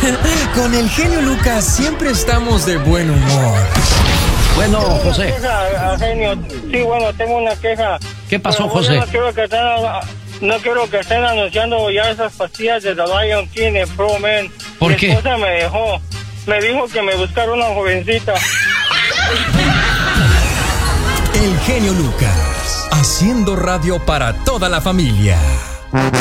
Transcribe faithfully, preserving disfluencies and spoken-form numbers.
Con el genio Lucas siempre estamos de buen humor. Bueno, José. Queja, genio. Sí, bueno, tengo una queja. ¿Qué pasó, Pero José? No quiero que estén, no quiero que estén anunciando ya esas pastillas de The Lion King en Pro Man. ¿Por Mi qué? esposa me dejó. Me dijo que me buscara una jovencita. El genio Lucas, haciendo radio para toda la familia.